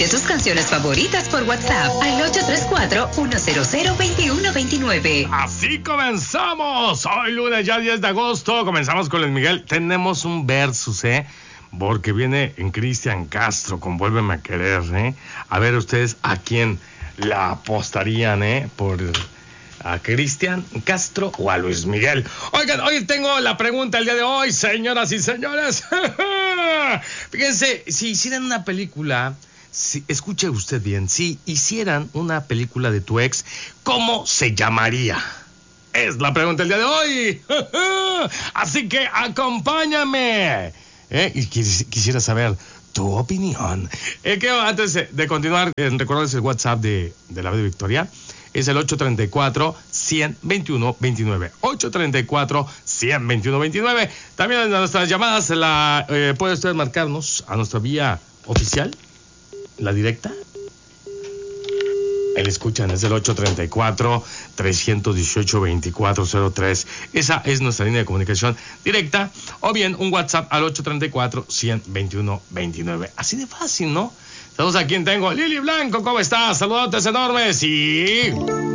tus canciones favoritas por WhatsApp al 834-100-2129. Así comenzamos. Hoy lunes, ya 10 de agosto. Comenzamos con Luis Miguel. Tenemos un versus, porque viene en Cristian Castro con Vuélveme a Querer, A ver ustedes a quién la apostarían, por a Cristian Castro o a Luis Miguel. Oigan, hoy tengo la pregunta el día de hoy, señoras y señores. Fíjense, si hicieran una película, escuche usted bien, si hicieran una película de tu ex, ¿cómo se llamaría? Es la pregunta el día de hoy. Así que acompáñame. Y quisiera saber tu opinión. Antes de continuar, recuerden el WhatsApp de la Radio Victoria. Es el 834-100-2129. 834-100-2129. También en nuestras llamadas puede usted marcarnos a nuestra vía oficial, la directa. El escuchan, es el 834-318-2403. Esa es nuestra línea de comunicación directa. O bien un WhatsApp al 834-100-2129. Así de fácil, ¿no? Saludos a quien tengo. Lili Blanco, ¿cómo estás? Saludotes enormes y...